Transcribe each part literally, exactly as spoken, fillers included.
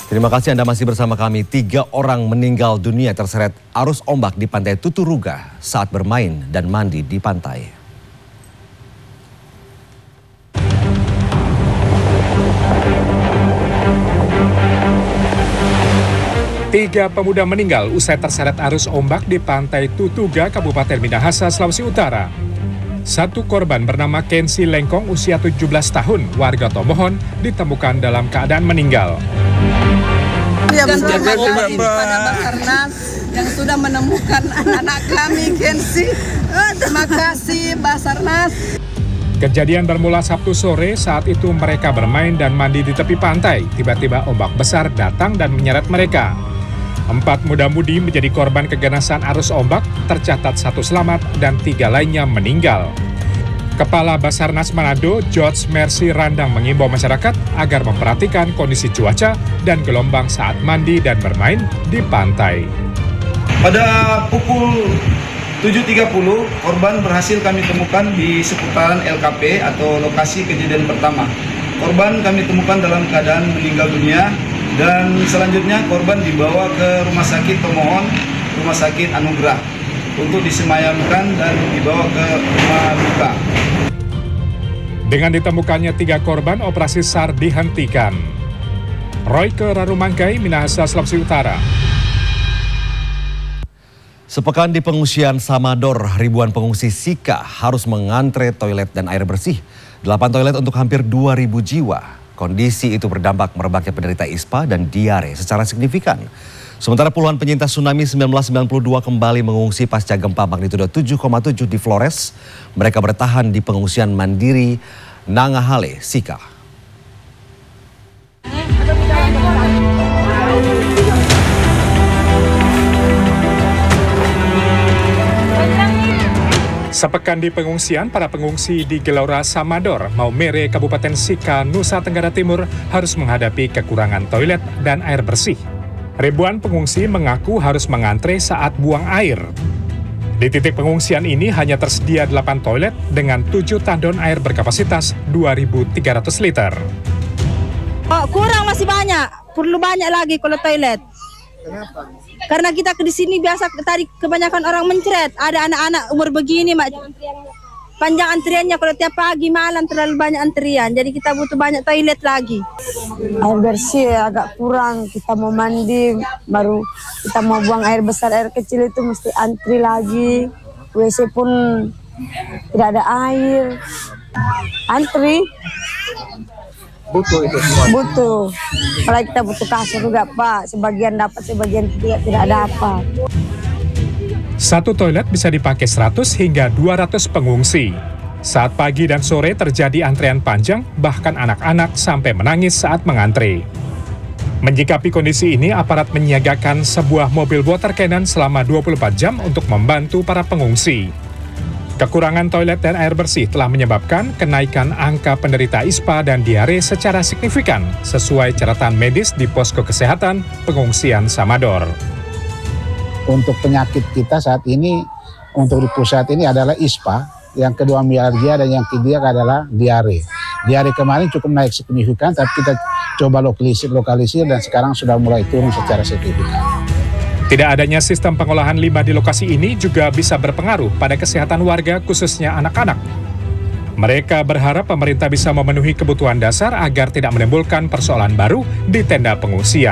Terima kasih Anda masih bersama kami. Tiga orang meninggal dunia terseret arus ombak di pantai Tuturuga saat bermain dan mandi di pantai. Tiga pemuda meninggal usai terseret arus ombak di pantai Tutuga, Kabupaten Minahasa, Sulawesi Utara. Satu korban bernama Kensi Lengkong usia tujuh belas tahun, warga Tomohon, ditemukan dalam keadaan meninggal. Dan terima kasih kepada Basarnas yang sudah menemukan anak-anak kami, Kensi. Terima kasih Basarnas. Kejadian bermula Sabtu sore. Saat itu mereka bermain dan mandi di tepi pantai. Tiba-tiba ombak besar datang dan menyeret mereka. Empat muda-mudi menjadi korban keganasan arus ombak, tercatat satu selamat dan tiga lainnya meninggal. Kepala Basarnas Manado, George Mercy Randang, mengimbau masyarakat agar memperhatikan kondisi cuaca dan gelombang saat mandi dan bermain di pantai. Pada pukul tujuh tiga puluh, korban berhasil kami temukan di seputaran L K P atau lokasi kejadian pertama. Korban kami temukan dalam keadaan meninggal dunia dan selanjutnya korban dibawa ke Rumah Sakit Tomohon, Rumah Sakit Anugerah untuk disemayamkan dan dibawa ke rumah duka. Dengan ditemukannya tiga korban, operasi SAR dihentikan. Roy ke Rarumangkai, Minahasa, Sulawesi Utara. Sepekan di pengungsian Samador, ribuan pengungsi Sika harus mengantre toilet dan air bersih. Delapan toilet untuk hampir dua ribu jiwa. Kondisi itu berdampak merebaknya penderita ispa dan diare secara signifikan. Sementara puluhan penyintas tsunami seribu sembilan ratus sembilan puluh dua kembali mengungsi pasca gempa magnitudo tujuh koma tujuh di Flores. Mereka bertahan di pengungsian mandiri Nangahale, Sika. Sepekan di pengungsian, para pengungsi di Gelora Samador, Maumere, Kabupaten Sika, Nusa Tenggara Timur harus menghadapi kekurangan toilet dan air bersih. Ribuan pengungsi mengaku harus mengantre saat buang air. Di titik pengungsian ini hanya tersedia delapan toilet dengan tujuh tandon air berkapasitas dua ribu tiga ratus liter. Oh, kurang masih banyak, perlu banyak lagi kalau toilet. Kenapa? Karena kita di sini biasa tadi kebanyakan orang mencret. Ada anak-anak umur begini, Mak. Panjang antriannya kalau tiap pagi malam terlalu banyak antrian. Jadi kita butuh banyak toilet lagi. Air bersih agak kurang. Kita mau mandi, baru kita mau buang air besar, air kecil itu mesti antri lagi. W C pun tidak ada air. Antri. Butuh itu semua. Butuh. Apalagi kita butuh kasur juga, Pak. Sebagian dapat, sebagian tidak, tidak dapat. Satu toilet bisa dipakai seratus hingga dua ratus pengungsi. Saat pagi dan sore terjadi antrean panjang, bahkan anak-anak sampai menangis saat mengantre. Menyikapi kondisi ini, aparat menyiagakan sebuah mobil water cannon selama dua puluh empat jam untuk membantu para pengungsi. Kekurangan toilet dan air bersih telah menyebabkan kenaikan angka penderita ispa dan diare secara signifikan, sesuai catatan medis di posko kesehatan pengungsian Samador. Untuk penyakit kita saat ini, untuk di pusat ini adalah ispa, yang kedua mialgia, dan yang ketiga adalah diare. Diare kemarin cukup naik signifikan, tapi kita coba lokalisir, lokalisir dan sekarang sudah mulai turun secara signifikan. Tidak adanya sistem pengolahan limbah di lokasi ini juga bisa berpengaruh pada kesehatan warga, khususnya anak-anak. Mereka berharap pemerintah bisa memenuhi kebutuhan dasar agar tidak menimbulkan persoalan baru di tenda pengungsian.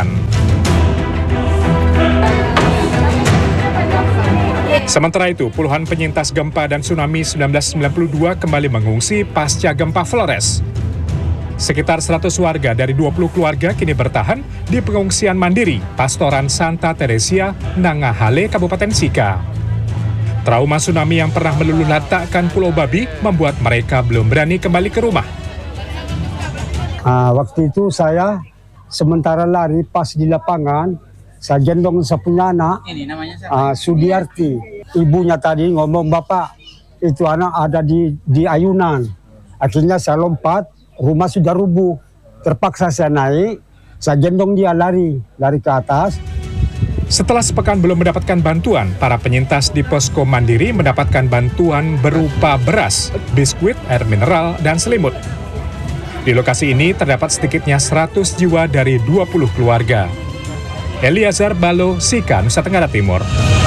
Sementara itu, puluhan penyintas gempa dan tsunami seribu sembilan ratus sembilan puluh dua kembali mengungsi pasca gempa Flores. Sekitar seratus warga dari dua puluh keluarga kini bertahan di pengungsian mandiri Pastoran Santa Teresia, Nangahale, Kabupaten Sika. Trauma tsunami yang pernah meluluhlantakkan Pulau Babi membuat mereka belum berani kembali ke rumah. Uh, waktu itu saya sementara lari pas di lapangan, saya gendong saya punya anak, uh, Sudiarti. Ibunya tadi ngomong, Bapak itu anak ada di, di ayunan. Akhirnya saya lompat, rumah sudah rubuh. Terpaksa saya naik, saya gendong dia lari, lari ke atas. Setelah sepekan belum mendapatkan bantuan, para penyintas di posko mandiri mendapatkan bantuan berupa beras, biskuit, air mineral, dan selimut. Di lokasi ini terdapat sedikitnya seratus jiwa dari dua puluh keluarga. Eliazar Balo, Sika, Nusa Tenggara Timur.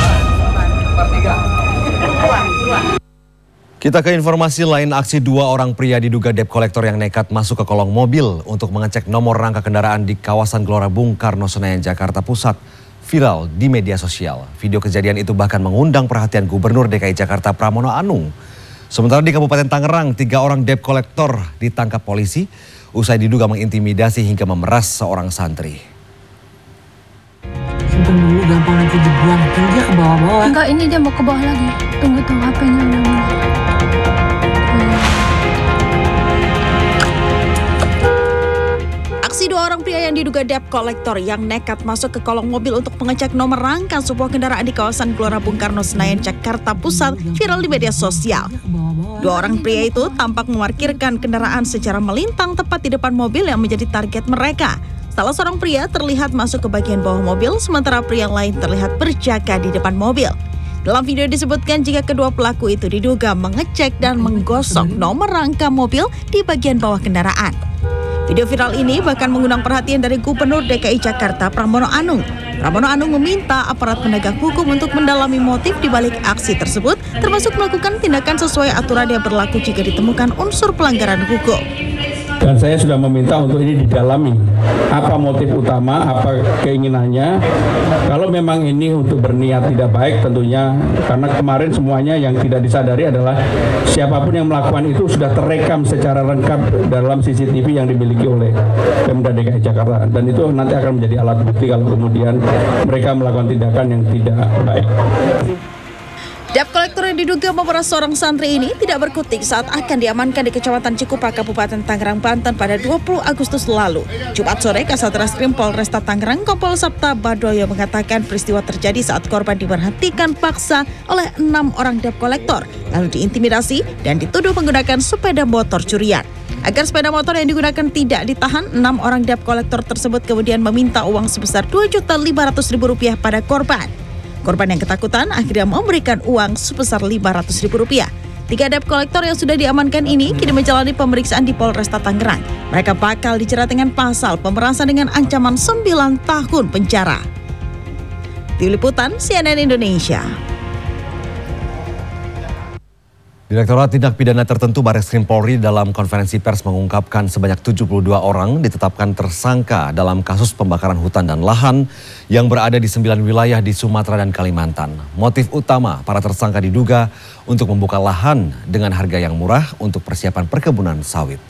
Kita ke informasi lain, aksi dua orang pria diduga debt collector yang nekat masuk ke kolong mobil untuk mengecek nomor rangka kendaraan di kawasan Gelora Bung Karno, Senayan, Jakarta Pusat viral di media sosial. Video kejadian itu bahkan mengundang perhatian Gubernur D K I Jakarta Pramono Anung. Sementara di Kabupaten Tangerang, tiga orang debt collector ditangkap polisi usai diduga mengintimidasi hingga memeras seorang santri. Simpen dulu, gampang nanti dibuang. Kan dia ke bawah-bawah. Enggak, ini dia mau ke bawah lagi. Tunggu tuh H P-nya. Aksi dua orang pria yang diduga debt collector yang nekat masuk ke kolong mobil untuk mengecek nomor rangka sebuah kendaraan di kawasan Gelora Bung Karno, Senayan, Jakarta Pusat viral di media sosial. Dua orang pria itu tampak memarkirkan kendaraan secara melintang tepat di depan mobil yang menjadi target mereka. Salah seorang pria terlihat masuk ke bagian bawah mobil, sementara pria lain terlihat berjaga di depan mobil. Dalam video disebutkan jika kedua pelaku itu diduga mengecek dan menggosok nomor rangka mobil di bagian bawah kendaraan. Video viral ini bahkan mengundang perhatian dari Gubernur D K I Jakarta Pramono Anung. Pramono Anung meminta aparat penegak hukum untuk mendalami motif di balik aksi tersebut, termasuk melakukan tindakan sesuai aturan yang berlaku jika ditemukan unsur pelanggaran hukum. Dan saya sudah meminta untuk ini didalami, apa motif utama, apa keinginannya. Kalau memang ini untuk berniat tidak baik tentunya, karena kemarin semuanya yang tidak disadari adalah siapapun yang melakukan itu sudah terekam secara lengkap dalam C C T V yang dimiliki oleh Pemda D K I Jakarta. Dan itu nanti akan menjadi alat bukti kalau kemudian mereka melakukan tindakan yang tidak baik. Debt collector yang diduga memeras seorang santri ini tidak berkutik saat akan diamankan di Kecamatan Cikupa, Kabupaten Tangerang, Banten pada dua puluh Agustus lalu. Jumat sore, Kasat Reskrim Polresta Tangerang, Kompol Sabta Badoyo mengatakan peristiwa terjadi saat korban diberhentikan paksa oleh enam orang debt collector, lalu diintimidasi dan dituduh menggunakan sepeda motor curian. Agar sepeda motor yang digunakan tidak ditahan, enam orang debt collector tersebut kemudian meminta uang sebesar dua juta lima ratus ribu rupiah pada korban. Korban yang ketakutan akhirnya memberikan uang sebesar lima ratus ribu rupiah. Tiga debt collector yang sudah diamankan ini kini menjalani pemeriksaan di Polresta Tangerang. Mereka bakal dijerat dengan pasal pemerasan dengan ancaman sembilan tahun penjara. Tim Liputan C N N Indonesia. Direktorat Tindak Pidana Tertentu Barreskrim Polri dalam konferensi pers mengungkapkan sebanyak tujuh puluh dua orang ditetapkan tersangka dalam kasus pembakaran hutan dan lahan yang berada di sembilan wilayah di Sumatera dan Kalimantan. Motif utama para tersangka diduga untuk membuka lahan dengan harga yang murah untuk persiapan perkebunan sawit.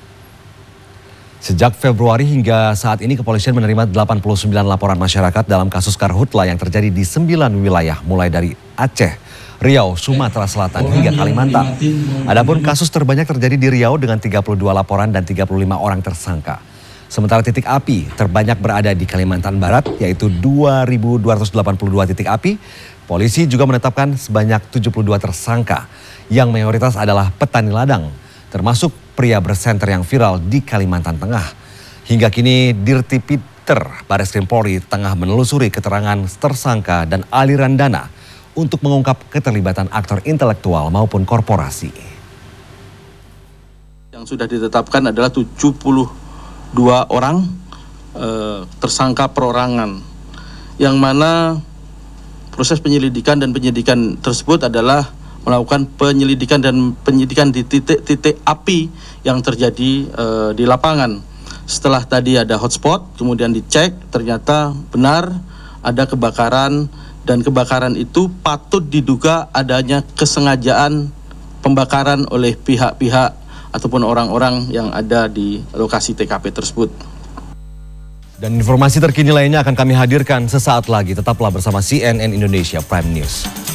Sejak Februari hingga saat ini kepolisian menerima delapan puluh sembilan laporan masyarakat dalam kasus karhutla yang terjadi di sembilan wilayah mulai dari Aceh, Riau, Sumatera Selatan hingga Kalimantan. Adapun kasus terbanyak terjadi di Riau dengan tiga puluh dua laporan dan tiga puluh lima orang tersangka. Sementara titik api terbanyak berada di Kalimantan Barat yaitu dua ribu dua ratus delapan puluh dua titik api. Polisi juga menetapkan sebanyak tujuh puluh dua tersangka yang mayoritas adalah petani ladang, termasuk pria bersenter yang viral di Kalimantan Tengah. Hingga kini Dirtipiter Barreskrim Polri tengah menelusuri keterangan tersangka dan aliran dana untuk mengungkap keterlibatan aktor intelektual maupun korporasi. Yang sudah ditetapkan adalah tujuh puluh dua orang eh, tersangka perorangan, yang mana proses penyelidikan dan penyidikan tersebut adalah melakukan penyelidikan dan penyidikan di titik-titik api yang terjadi eh, di lapangan. Setelah tadi ada hotspot, kemudian dicek, ternyata benar ada kebakaran. Dan kebakaran itu patut diduga adanya kesengajaan pembakaran oleh pihak-pihak ataupun orang-orang yang ada di lokasi T K P tersebut. Dan informasi terkini lainnya akan kami hadirkan sesaat lagi. Tetaplah bersama C N N Indonesia Prime News.